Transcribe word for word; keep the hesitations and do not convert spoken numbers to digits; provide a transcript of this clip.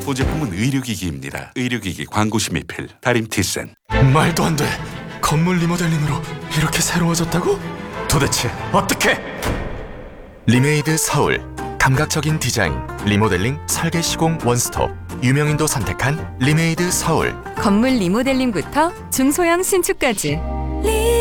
본 제품은 의료기기입니다. 의료기기 광고 심의필 다림 티센. 말도 안 돼. 건물 리모델링으로 이렇게 새로워졌다고? 도대체 어떻게? 리메이드 서울. 감각적인 디자인, 리모델링, 설계 시공 원스톱. 유명인도 선택한 리메이드 서울. 건물 리모델링부터 중소형 신축까지